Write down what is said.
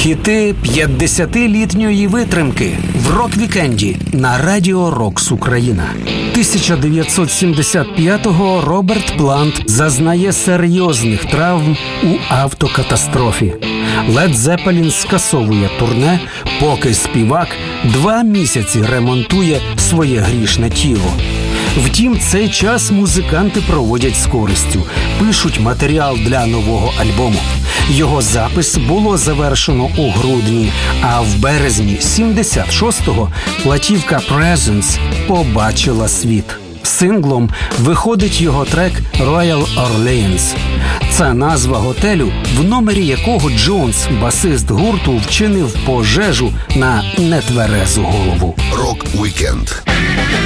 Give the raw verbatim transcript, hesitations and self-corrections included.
Хіти п'ятдесятилітньої витримки в рок-вікенді на Радіо Рокс Україна. тисяча дев'ятсот сімдесят п'ятого Роберт Плант зазнає серйозних травм у автокатастрофі. Лед Зеппелін скасовує турне, поки співак два місяці ремонтує своє грішне тіло. Втім, цей час музиканти проводять з користю, пишуть матеріал для нового альбому. Його запис було завершено у грудні, а в березні сімдесят шостого платівка «Presence» побачила світ. Синглом виходить його трек «Royal Orleans». Це назва готелю, в номері якого Джонс, басист гурту, вчинив пожежу на нетверезу голову. Рок-вікенд.